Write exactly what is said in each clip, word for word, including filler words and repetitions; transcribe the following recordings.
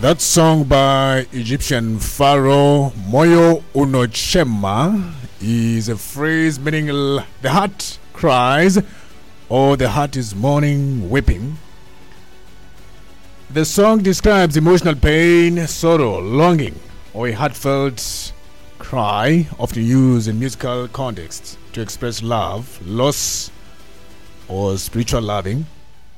That song by Egyptian pharaoh Moyo Unochema is a phrase meaning the heart cries or the heart is mourning, weeping. The song describes emotional pain, sorrow, longing, or a heartfelt cry, often used in musical contexts to express love, loss, or spiritual loving.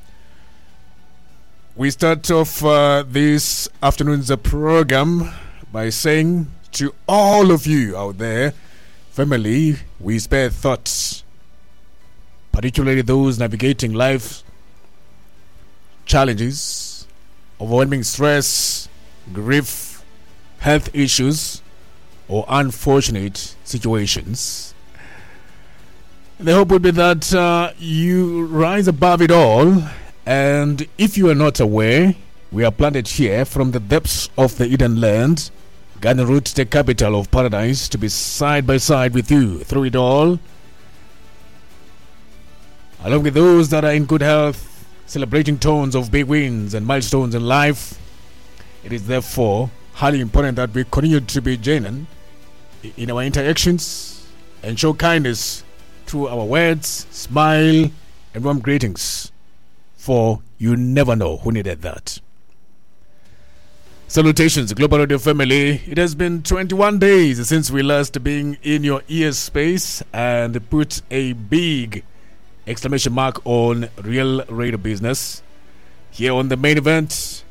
We start off uh, this afternoon's program by saying to all of you out there, family, we spare thoughts, particularly those navigating life challenges, overwhelming stress, grief, health issues, or unfortunate situations. The hope would be that uh, you rise above it all. And if you are not aware, we are planted here from the depths of the Eden land, Garden Route, the capital of paradise, to be side by side with you through it all, along with those that are in good health, celebrating tones of big wins and milestones in life. It is therefore highly important that we continue to be genuine in our interactions and show kindness through our words, smile, and warm greetings. For you never know who needed that. Salutations, Global Radio family. It has been twenty-one days since we last been in your ear space and put a big exclamation mark on real radio business. Here on the main event,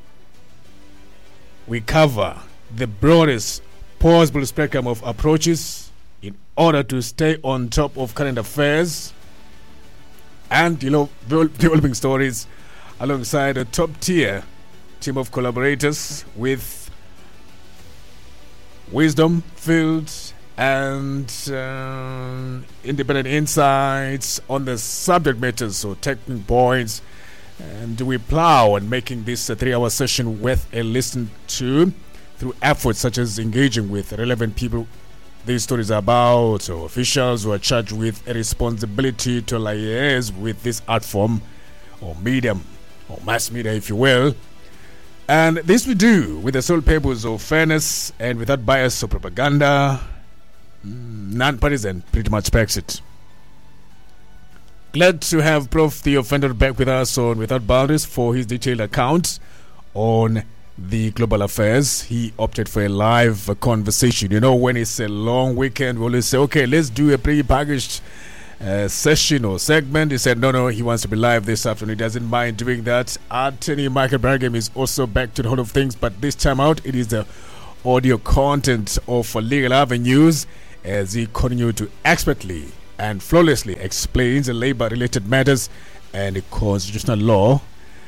we cover the broadest possible spectrum of approaches in order to stay on top of current affairs and, you know, developing stories alongside a top-tier team of collaborators with wisdom, filled, and uh, independent insights on the subject matters, so taking points. And we plow on making this a three-hour session worth a listen to through efforts such as engaging with relevant people these stories are about, or officials who are charged with a responsibility to liaise with this art form or medium or mass media, if you will. And this we do with the sole purpose of fairness and without bias or propaganda, non-partisan, pretty much backs it. Glad to have Prof Theo Fender back with us on Without Boundaries for his detailed account on the global affairs. He opted for a live uh, conversation. You know, when it's a long weekend, we always say, okay, let's do a pre-packaged uh, session or segment. He said, no, no, he wants to be live this afternoon. He doesn't mind doing that. Anthony Michael Bargam is also back to the whole of things, but this time out, it is the audio content of uh, Legal Avenues as he continues to expertly and flawlessly explains the labor-related matters and the constitutional law.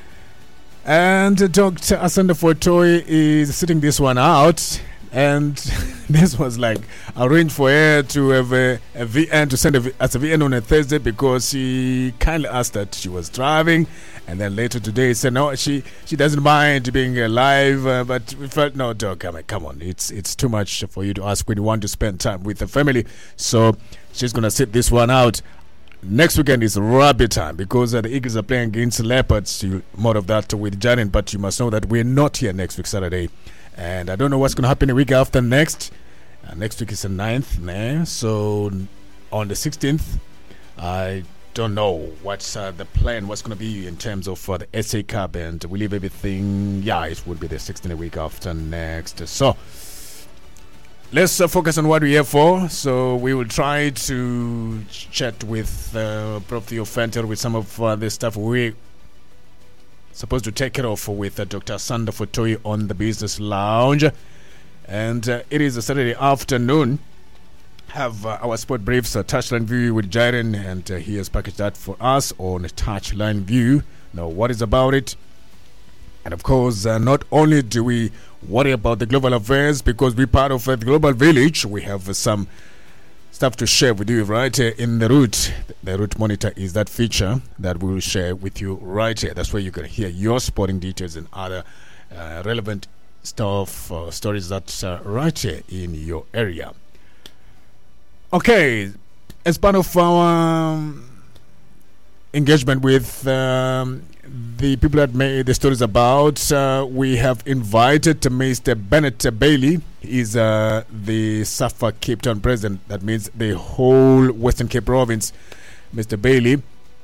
And Doctor Asanda Fortoy is sitting this one out, and this was like arranged for her to have a, a V N, to send a, as a V N on a Thursday because she kindly asked that she was driving, and then later today said no, she she doesn't mind being uh, live, uh, but we felt no, Doc, I mean, come on, it's it's too much for you to ask when you want to spend time with the family, so she's gonna sit this one out. Next weekend is rugby time because uh, the Eagles are playing against Leopards. You, more of that with Jaren, but you must know that we're not here next week, Saturday. And I don't know what's going to happen the week after next. Uh, next week is the ninth. Nah? So on the sixteenth, I don't know what's uh, the plan, what's going to be in terms of uh, the S A Cup. And we leave everything, yeah, it would be the sixteenth week after next. So let's uh, focus on what we're here for. So we will try to chat with uh, Prof Theo Fenter with some of uh, the stuff we're supposed to take care of with uh, Doctor Asanda Fortoy on the Business Lounge. And uh, it is a Saturday afternoon. Have uh, our sport briefs, uh, Touchline View with Jaren, and uh, he has packaged that for us on Touchline View. Now, what is about it? And of course, uh, not only do we worry about the global affairs because we're part of uh, the global village, we have uh, some stuff to share with you right here in the route. The route monitor is that feature that we will share with you right here. That's where you can hear your sporting details and other uh, relevant stuff, uh, stories that's uh, right here in your area. Okay, as part of our um, engagement with um, the people that made the stories about. Uh, we have invited Mister Bennett Bailey. He's uh, the SAFA Cape Town president. That means the whole Western Cape province. Mister Bailey,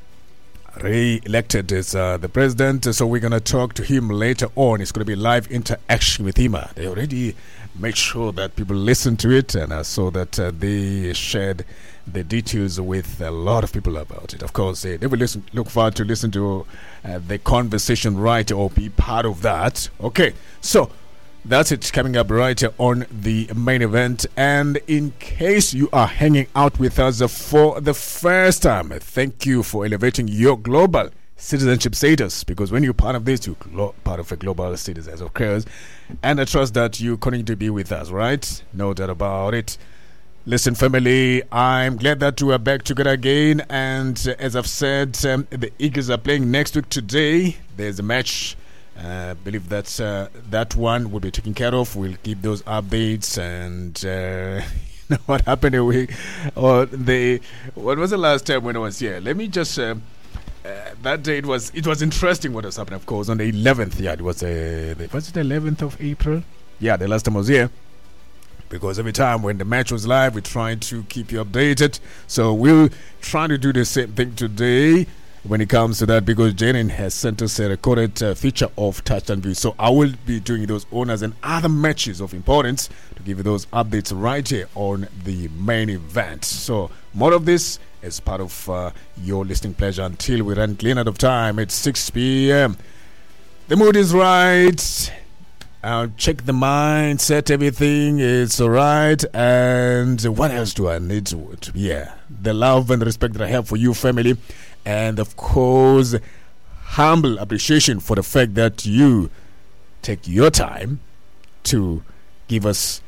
re-elected as uh, the president, so we're going to talk to him later on. It's going to be live interaction with him. Uh, they already made sure that people listen to it, and I saw that uh, they shared the details with a lot of people about it. Of course, uh, they will listen, look forward to listen to uh, the conversation right or be part of that. Okay, so that's it coming up right on the main event. And in case you are hanging out with us for the first time, thank you for elevating your global citizenship status, because when you're part of this, you're glo- part of a global citizen, of course. And I trust that you continue to be with us, right? No doubt about it. Listen, family, I'm glad that we are back together again. And uh, as I've said, um, the Eagles are playing next week today. There's a match. I uh, believe that uh, that one will be taken care of. We'll keep those updates. And uh, you know what happened a week or the what was the last time when I was here? Let me just uh, uh, that day it was it was interesting what was happening. Of course, on the eleventh, yeah, it was uh, the, was it the eleventh of April? Yeah, the last time I was here. Because every time when the match was live, we tried to keep you updated. So we'll try to do the same thing today when it comes to that, because Jaden has sent us a recorded uh, feature of Touchdown View. So I will be doing those owners and other matches of importance to give you those updates right here on the main event. So more of this is part of uh, your listening pleasure until we run clean out of time at six p.m. The mood is right. I'll check the mindset, everything is alright. And what else do I need to, to yeah, the love and respect that I have for you, family. And of course, humble appreciation for the fact that you take your time to give us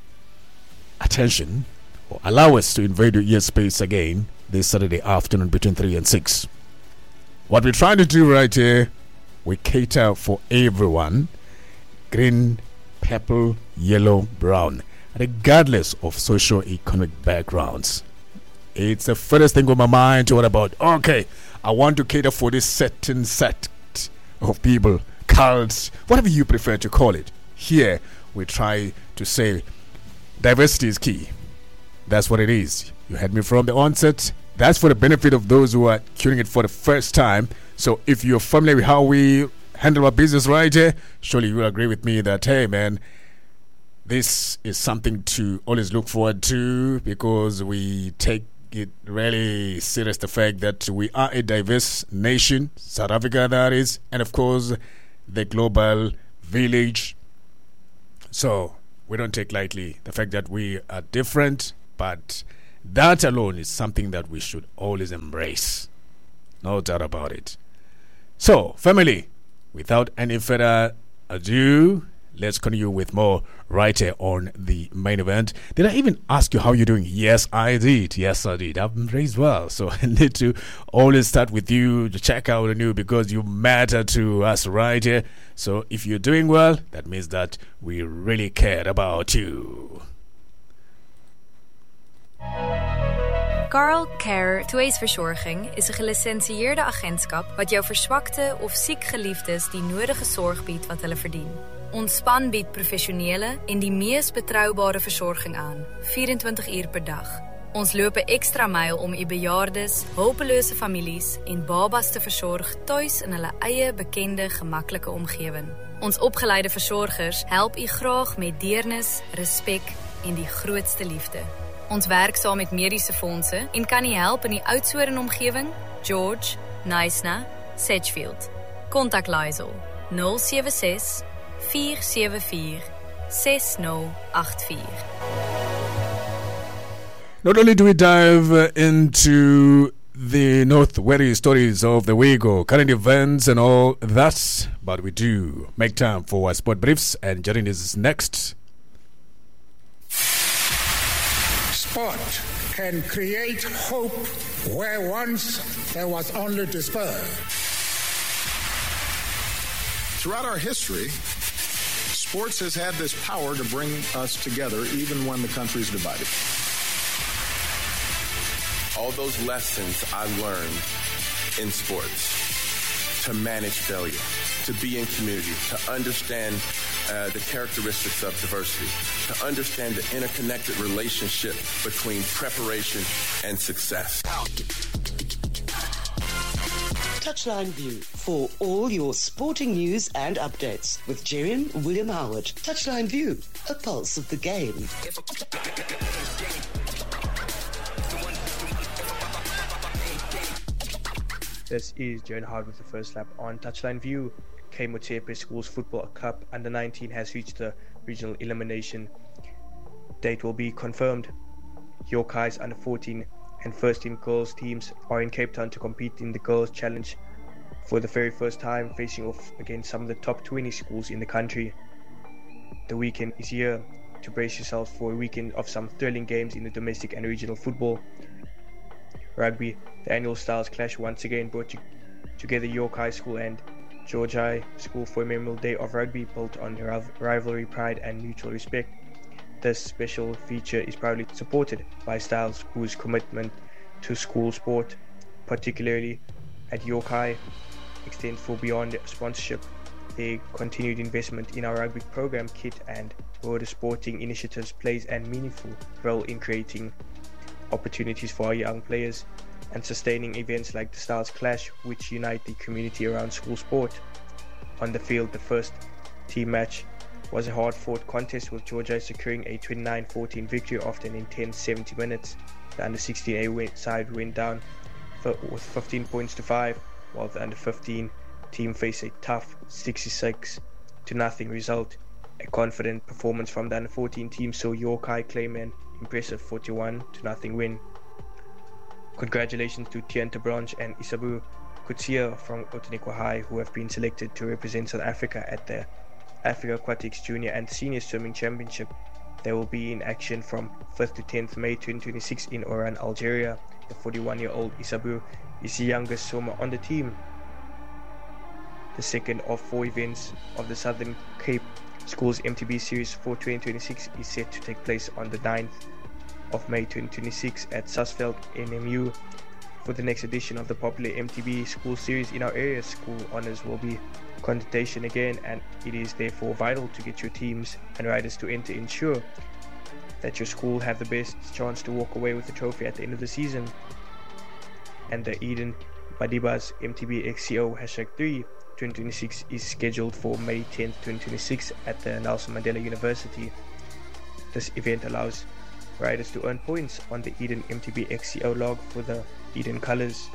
attention or allow us to invade your ear space again this Saturday afternoon between three and six. What we're trying to do right here, we cater for everyone. Green, purple, yellow, brown, regardless of socio-economic backgrounds. It's the first thing on my mind to what about, okay, I want to cater for this certain set of people, cults, whatever you prefer to call it. Here, we try to say diversity is key. That's what it is. You had me from the onset. That's for the benefit of those who are tuning it for the first time. So if you're familiar with how we handle our business right here, surely you will agree with me that, hey, man, this is something to always look forward to, because we take it really serious, the fact that we are a diverse nation, South Africa that is, and of course the global village. So we don't take lightly the fact that we are different, but that alone is something that we should always embrace. No doubt about it. So, family, without any further ado, let's continue with more right here on the main event. Did I even ask you how you're doing? Yes, I did. Yes, I did. I'm raised well. So I need to always start with you to check out on you, because you matter to us right here. So if you're doing well, that means that we really care about you. Carl Care Tweesverzorging is een gelicentieerde agentskap wat jou verzwakte of ziek geliefdes die nodige zorg biedt wat hulle verdien. Ons span biedt professionele en die mees betrouwbare verzorging aan, vierentwintig uur per dag. Ons loop 'n ekstra myl om u bejaardes, hulpelose families en babas te versorg tuis in hulle eie bekende, gemaklike omgewing. Ons opgeleide versorgers help u graag met deernis, respek en die grootste liefde. Ons werk saam met mediese fondse en kan u help in die Oudtshoorn omgewing, George, Knysna, Sedgefield. Kontak Lysel nul sewe ses, vier sewe vier, ses nul agt vier. Not only do we dive uh, into the North Wary stories of the week or current events and all that, but we do make time for our sport briefs, and Jarin is next. Sport can create hope where once there was only despair. Throughout our history, sports has had this power to bring us together even when the country is divided. All those lessons I learned in sports, to manage failure, to be in community, to understand uh, the characteristics of diversity, to understand the interconnected relationship between preparation and success. Touchline View for all your sporting news and updates with Jerian William Howard. Touchline View, a pulse of the game. This is Jerian Howard with the first lap on Touchline View. K Motsepe Schools Football Cup under nineteen has reached the regional elimination. Date will be confirmed. Yorkhi's under fourteen and first team girls teams are in Cape Town to compete in the Girls Challenge for the very first time, facing off against some of the top twenty schools in the country. The weekend is here to brace yourselves for a weekend of some thrilling games in the domestic and regional football. Rugby, the annual Styles Clash once again brought to, together York High School and George High School for a memorable day of rugby built on rivalry, pride and mutual respect. This special feature is proudly supported by Styles, whose commitment to school sport, particularly at York High, extends for beyond sponsorship. Their continued investment in our rugby program kit and broader sporting initiatives plays a meaningful role in creating opportunities for our young players and sustaining events like the Styles Clash, which unite the community around school sport. On the field, the first team match was a hard-fought contest, with Georgia securing a twenty-nine fourteen victory after an intense seventy minutes. The under sixteen A side went down with fifteen points to five, while the under fifteen team faced a tough sixty-six to nothing result. A confident performance from the under fourteen team saw York High claim an impressive forty-one to nothing win. Congratulations to Tianta Branch and Isabu Kutsia from Otanikwa High, who have been selected to represent South Africa at the Africa Aquatics Junior and Senior Swimming Championship. They will be in action from fifth to tenth May twenty twenty-six in Oran, Algeria. The forty-one-year-old Isabu is the youngest swimmer on the team. The second of four events of the Southern Cape Schools M T B Series for twenty twenty-six is set to take place on the ninth of May twenty twenty-six at Susveld N M U. For the next edition of the popular M T B School Series in our area, school honours will be contention again, and it is therefore vital to get your teams and riders to enter, ensure that your school have the best chance to walk away with the trophy at the end of the season. And the Eden Madibas M T B X C O hashtag three twenty twenty-six is scheduled for May tenth twenty twenty-six at the Nelson Mandela University. This event allows riders to earn points on the Eden M T B X C O log for the Eden colours.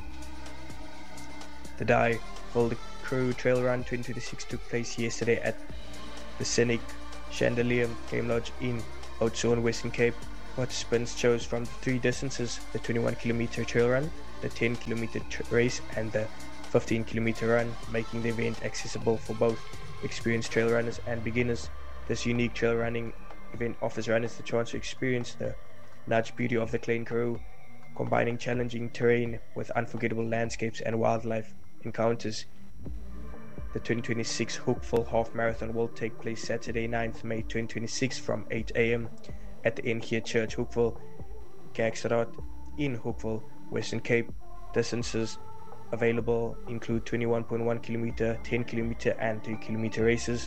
The Die Volde Crew Trail Run twenty twenty-six took place yesterday at the Scenic Chandelier Game Lodge in Oudtshoorn, Western Cape. Participants chose from the three distances: the twenty-one kilometer trail run, the ten kilometer tra- race and the fifteen kilometer run, making the event accessible for both experienced trail runners and beginners. This unique trail running event offers runners the chance to experience the natural beauty of the Klein Karoo, combining challenging terrain with unforgettable landscapes and wildlife encounters. The twenty twenty-six Hookville Half Marathon will take place Saturday ninth May twenty twenty-six from eight a.m. at the Engia Church, Hookville, Kerkstraat in Hookville, Western Cape. Distances available include twenty-one point one kilometer, ten kilometer and three kilometer races.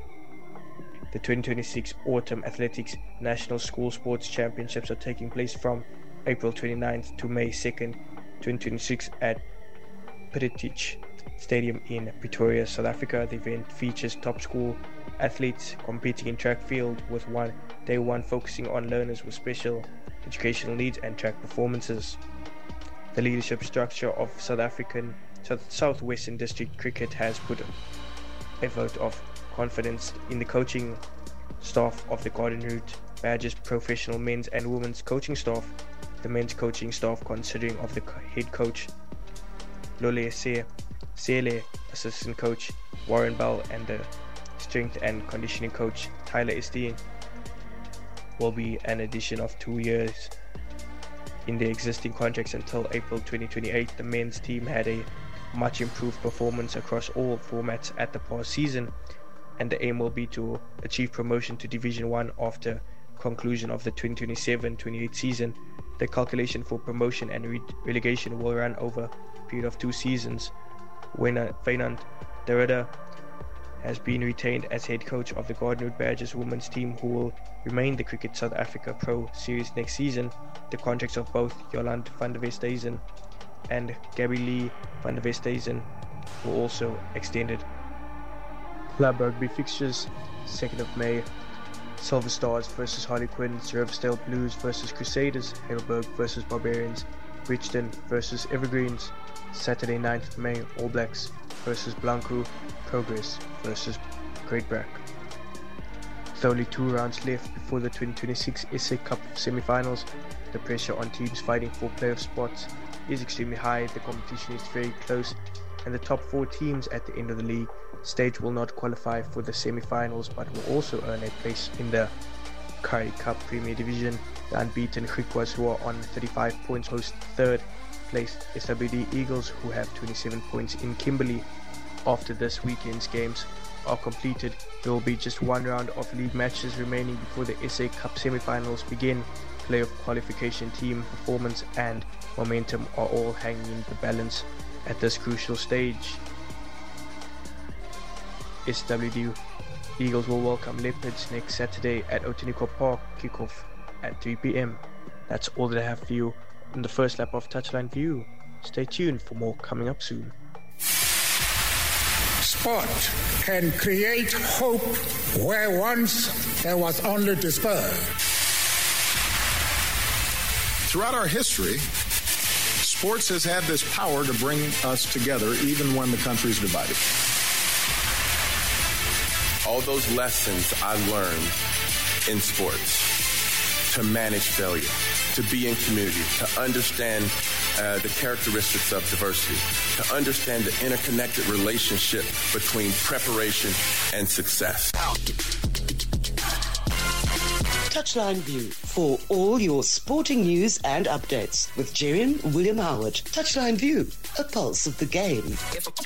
The twenty twenty-six Autumn Athletics National School Sports Championships are taking place from April twenty-ninth to May second, twenty twenty-six at Pittitich Stadium in Pretoria, South Africa. The event features top school athletes competing in track field, with one day one focusing on learners with special educational needs and track performances. The leadership structure of South African South Southwestern District Cricket has put a vote of confidence in the coaching staff of the Garden Route Badgers professional men's and women's coaching staff. The men's coaching staff, considering of the head coach Lole Se Sele, assistant coach Warren Bell, and the strength and conditioning coach Tyler Esteen, will be an addition of two years in their existing contracts until April twenty twenty-eight. The men's team had a much improved performance across all formats at the past season, and the aim will be to achieve promotion to Division one after conclusion of the twenty twenty-seven twenty-eight season. The calculation for promotion and re- relegation will run over period of two seasons. Wynand de Ridder has been retained as head coach of the Gardenwood Badgers women's team, who will remain the Cricket South Africa Pro Series next season. The contracts of both Jolande van der Westhuizen and Gabby Lee van der Westhuizen were also extended. Club rugby fixtures, second of May, Silver Stars versus Harlequins, Riversdale Blues versus Crusaders, Heidelberg versus Barbarians, Bridgeton versus Evergreens. Saturday ninth of May, All Blacks versus Blanco, Progress versus Great Brack. With only two rounds left before the twenty twenty-six S A Cup semi-finals, the pressure on teams fighting for playoff spots is extremely high. The competition is very close, and the top four teams at the end of the league stage will not qualify for the semi-finals, but will also earn a place in the Currie Cup Premier Division. The unbeaten Griquas, who are on thirty-five points, host third place S W D Eagles, who have twenty-seven points in Kimberley. After this weekend's games are completed, there will be just one round of league matches remaining before the S A Cup semi-finals begin. Playoff qualification, team performance and momentum are all hanging in the balance at this crucial stage. S W D Eagles will welcome Leopards next Saturday at Outeniqua Park, kickoff at three p m. That's all that I have for you in the first lap of Touchline View. Stay tuned for more coming up soon. Sport can create hope where once there was only despair. Throughout our history, sports has had this power to bring us together even when the country is divided. All those lessons I learned in sports, to manage failure, to be in community, to understand uh, the characteristics of diversity, to understand the interconnected relationship between preparation and success. Touchline View for all your sporting news and updates with Jerry William Howard. Touchline View, a pulse of the game.